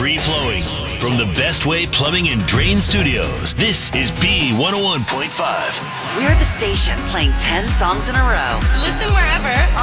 free-flowing. From the Best Way Plumbing and Drain Studios, this is B101.5. We're the station playing 10 songs in a row. Listen wherever.